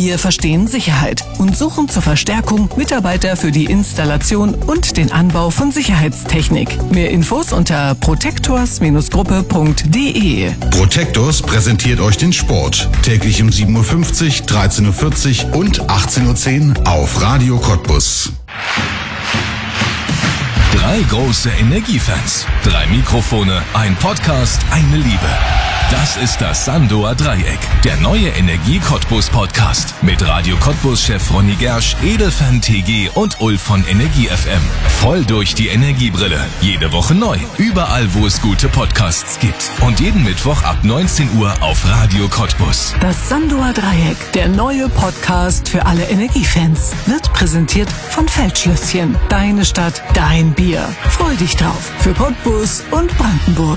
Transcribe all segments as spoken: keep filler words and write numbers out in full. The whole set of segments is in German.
Wir verstehen Sicherheit und suchen zur Verstärkung Mitarbeiter für die Installation und den Anbau von Sicherheitstechnik. Mehr Infos unter protectors Gruppe punkt de. Protectors präsentiert euch den Sport. Täglich um sieben Uhr fünfzig, dreizehn Uhr vierzig und achtzehn Uhr zehn auf Radio Cottbus. Drei große Energiefans, drei Mikrofone, ein Podcast, eine Liebe. Das ist das Sandoer Dreieck, der neue Energie-Cottbus-Podcast mit Radio Cottbus-Chef Ronny Gersch, Edelfan T G und Ulf von Energie F M. Voll durch die Energiebrille. Jede Woche neu. Überall, wo es gute Podcasts gibt. Und jeden Mittwoch ab neunzehn Uhr auf Radio Cottbus. Das Sandoer Dreieck, der neue Podcast für alle Energiefans, wird präsentiert von Feldschlösschen. Deine Stadt, dein Bier. Freu dich drauf. Für Cottbus und Brandenburg.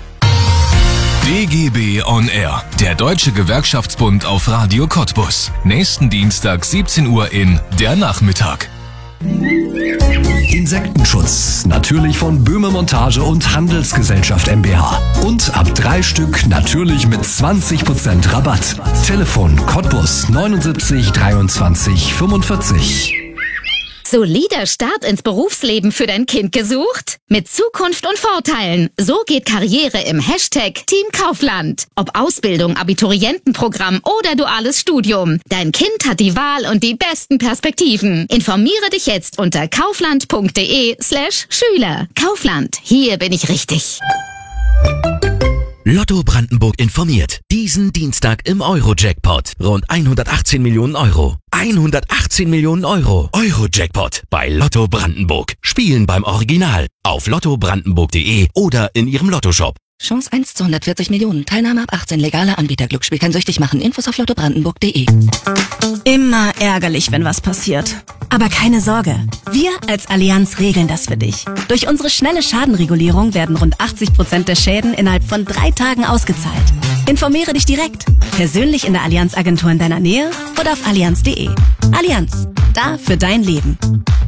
D G B on Air, der Deutsche Gewerkschaftsbund auf Radio Cottbus. Nächsten Dienstag siebzehn Uhr in Der Nachmittag. Insektenschutz, natürlich von Böhme Montage und Handelsgesellschaft M B H. Und ab drei Stück natürlich mit zwanzig Prozent Rabatt. Telefon Cottbus neunundsiebzig dreiundzwanzig fünfundvierzig. Solider Start ins Berufsleben für dein Kind gesucht? Mit Zukunft und Vorteilen. So geht Karriere im Hashtag Team Kaufland. Ob Ausbildung, Abiturientenprogramm oder duales Studium. Dein Kind hat die Wahl und die besten Perspektiven. Informiere dich jetzt unter kaufland.de slash Schüler. Kaufland, hier bin ich richtig. Lotto Brandenburg informiert. Diesen Dienstag im Euro-Jackpot. Rund hundertachtzehn Millionen Euro. hundertachtzehn Millionen Euro. Euro-Jackpot bei Lotto Brandenburg. Spielen beim Original. Auf lotto brandenburg punkt de oder in Ihrem Lottoshop. Chance eins zu hundertvierzig Millionen. Teilnahme ab achtzehn. Legaler Anbieter. Glücksspiel kann süchtig machen. Infos auf lotto brandenburg punkt de. Immer ärgerlich, wenn was passiert. Aber keine Sorge. Wir als Allianz regeln das für dich. Durch unsere schnelle Schadenregulierung werden rund achtzig Prozent der Schäden innerhalb von drei Tagen ausgezahlt. Informiere dich direkt. Persönlich in der Allianz-Agentur in deiner Nähe oder auf allianz punkt de. Allianz. Da für dein Leben.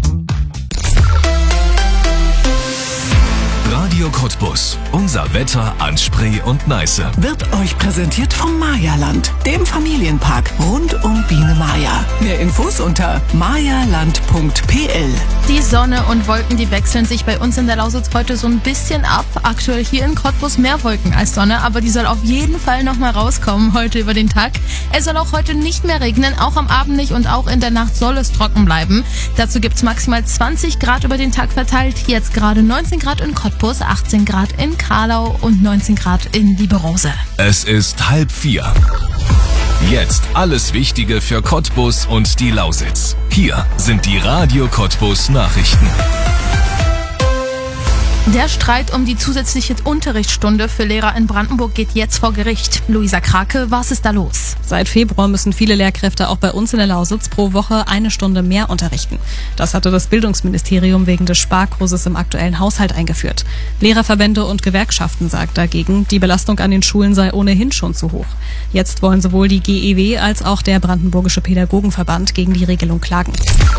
Radio Cottbus. Unser Wetter an Spree und Neiße. Wird euch präsentiert vom Mayaland, dem Familienpark rund um Biene Maya. Mehr Infos unter mayaland punkt p l. Die Sonne und Wolken, die wechseln sich bei uns in der Lausitz heute so ein bisschen ab. Aktuell hier in Cottbus mehr Wolken als Sonne, aber die soll auf jeden Fall nochmal rauskommen heute über den Tag. Es soll auch heute nicht mehr regnen, auch am Abend nicht und auch in der Nacht soll es trocken bleiben. Dazu gibt's maximal zwanzig Grad über den Tag verteilt. Jetzt gerade neunzehn Grad in Cottbus, achtzehn Grad in Karlau und neunzehn Grad in Lieberose. Es ist halb vier. Jetzt alles Wichtige für Cottbus und die Lausitz. Hier sind die Radio Cottbus Nachrichten. Der Streit um die zusätzliche Unterrichtsstunde für Lehrer in Brandenburg geht jetzt vor Gericht. Luisa Krake, was ist da los? Seit Februar müssen viele Lehrkräfte auch bei uns in der Lausitz pro Woche eine Stunde mehr unterrichten. Das hatte das Bildungsministerium wegen des Sparkurses im aktuellen Haushalt eingeführt. Lehrerverbände und Gewerkschaften sagt dagegen, die Belastung an den Schulen sei ohnehin schon zu hoch. Jetzt wollen sowohl die G E W als auch der Brandenburgische Pädagogenverband gegen die Regelung klagen.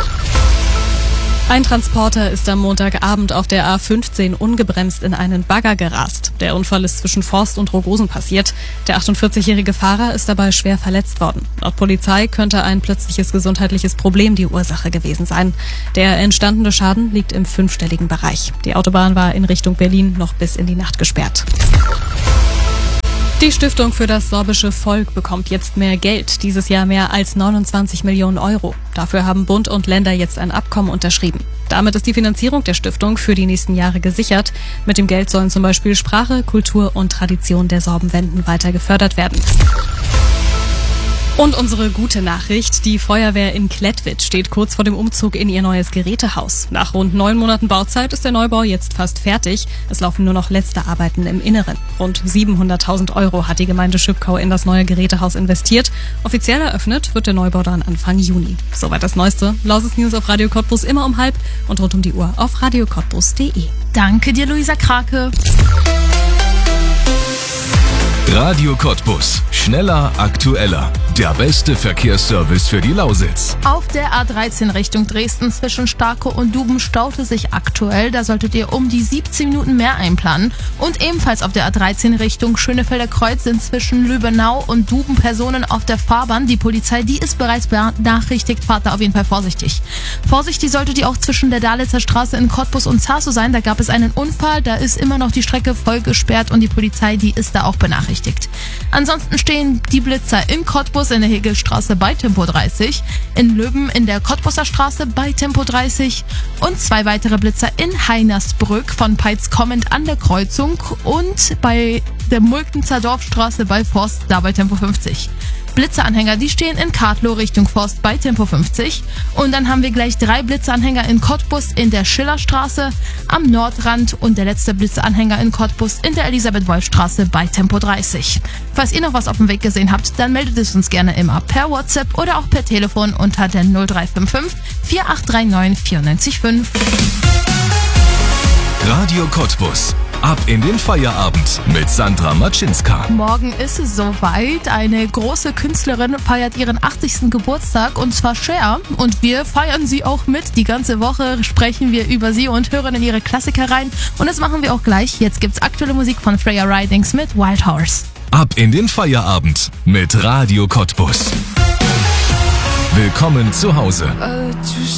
Ein Transporter ist am Montagabend auf der A fünfzehn ungebremst in einen Bagger gerast. Der Unfall ist zwischen Forst und Rogosen passiert. Der achtundvierzigjährige Fahrer ist dabei schwer verletzt worden. Laut Polizei könnte ein plötzliches gesundheitliches Problem die Ursache gewesen sein. Der entstandene Schaden liegt im fünfstelligen Bereich. Die Autobahn war in Richtung Berlin noch bis in die Nacht gesperrt. Die Stiftung für das sorbische Volk bekommt jetzt mehr Geld, dieses Jahr mehr als neunundzwanzig Millionen Euro. Dafür haben Bund und Länder jetzt ein Abkommen unterschrieben. Damit ist die Finanzierung der Stiftung für die nächsten Jahre gesichert. Mit dem Geld sollen zum Beispiel Sprache, Kultur und Tradition der Sorbenwenden weiter gefördert werden. Und unsere gute Nachricht, die Feuerwehr in Klettwitz steht kurz vor dem Umzug in ihr neues Gerätehaus. Nach rund neun Monaten Bauzeit ist der Neubau jetzt fast fertig. Es laufen nur noch letzte Arbeiten im Inneren. Rund siebenhunderttausend Euro hat die Gemeinde Schüppkau in das neue Gerätehaus investiert. Offiziell eröffnet wird der Neubau dann Anfang Juni. Soweit das Neueste. Lausitz News auf Radio Cottbus immer um halb und rund um die Uhr auf radio cottbus punkt de. Danke dir, Luisa Krake. Radio Cottbus. Schneller, aktueller. Der beste Verkehrsservice für die Lausitz. Auf der A dreizehn Richtung Dresden zwischen Starkow und Duben staute sich aktuell. Da solltet ihr um die siebzehn Minuten mehr einplanen. Und ebenfalls auf der A dreizehn Richtung Schönefelder Kreuz sind zwischen Lübbenau und Duben Personen auf der Fahrbahn. Die Polizei, die ist bereits benachrichtigt. Fahrt da auf jeden Fall vorsichtig. Vorsichtig solltet ihr auch zwischen der Dalitzer Straße in Cottbus und Zarsow sein. Da gab es einen Unfall. Da ist immer noch die Strecke voll gesperrt und die Polizei, die ist da auch benachrichtigt. Ansonsten stehen die Blitzer in Cottbus in der Hegelstraße bei Tempo dreißig, in Löben in der Cottbuser Straße bei Tempo dreißig und zwei weitere Blitzer in Heinersbrück von Peitz kommend an der Kreuzung und bei der Mulkenzer Dorfstraße bei Forst da bei Tempo fünfzig. Blitzeranhänger, die stehen in Kartlow Richtung Forst bei Tempo fünfzig. Und dann haben wir gleich drei Blitzeranhänger in Cottbus in der Schillerstraße am Nordrand und der letzte Blitzeranhänger in Cottbus in der Elisabeth-Wolf-Straße bei Tempo dreißig. Falls ihr noch was auf dem Weg gesehen habt, dann meldet es uns gerne immer per WhatsApp oder auch per Telefon unter der null drei fünf fünf vier acht drei neun vier neun fünf. Radio Cottbus. Ab in den Feierabend mit Sandra Matschinska. Morgen ist es soweit. Eine große Künstlerin feiert ihren achtzigsten Geburtstag und zwar Cher. Und wir feiern sie auch mit. Die ganze Woche sprechen wir über sie und hören in ihre Klassiker rein. Und das machen wir auch gleich. Jetzt gibt's aktuelle Musik von Freya Ridings mit Wild Horse. Ab in den Feierabend mit Radio Cottbus. Willkommen zu Hause.